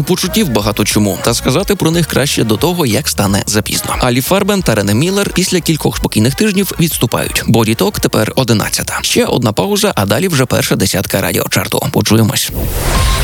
почуттів багато чому, та сказати про них краще до того, як стане запізно. Алі Фарбен та Рене Міллер після кількох спокійних тижнів відступають. Body Talk тепер 11-та. Ще одна пауза, а далі вже перша десятка радіочарту. Почуємось.